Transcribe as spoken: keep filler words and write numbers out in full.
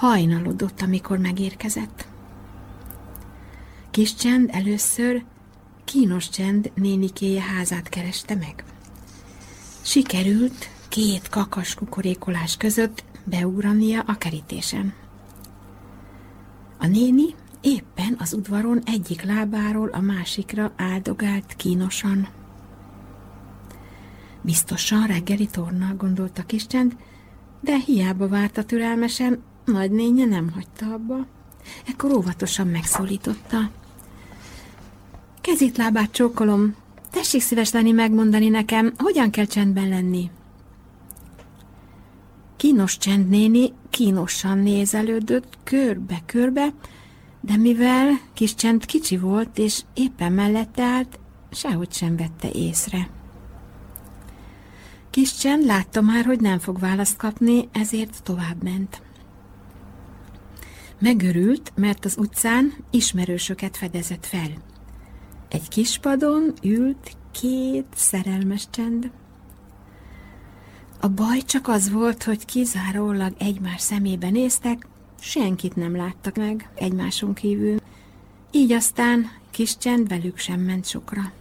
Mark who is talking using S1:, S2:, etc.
S1: Hajnalodott, amikor megérkezett. Kis Csend először Kínos Csend nénikéje házát kereste meg. Sikerült két kakas kukorékolás között beugrania a kerítésen. A néni éppen az udvaron egyik lábáról a másikra áldogált kínosan. Biztosan reggeli torna, gondolta Kis Csend, de hiába várta türelmesen, nagynénje nem hagyta abba. Ekkor óvatosan megszólította. Kezét, lábát csókolom, tessék szíves lenni megmondani nekem, hogyan kell csendben lenni. Kínos Csend néni kínosan nézelődött körbe-körbe, de mivel Kis Csend kicsi volt, és éppen mellette állt, sehogy sem vette észre. Kis Csend látta már, hogy nem fog választ kapni, ezért tovább ment. Megörült, mert az utcán ismerősöket fedezett fel. Egy kis padon ült két szerelmes Csend. A baj csak az volt, hogy kizárólag egymás szemébe néztek, senkit nem láttak meg egymáson kívül. Így aztán Kis Csend velük sem ment sokra.